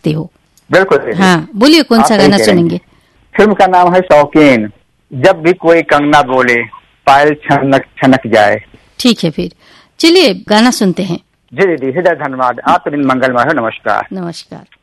सकते हो। बिल्कुल दीदी। हाँ, बोलिए कौन सा गाना सुनेंगे? फिल्म का नाम है शौकीन। जब भी कोई कंगना बोले पायल छनक छनक जाए। ठीक है, फिर चलिए गाना सुनते हैं। जी दीदी, हृदय धन्यवाद। आपका दिन मंगलमय हो। नमस्कार। नमस्कार।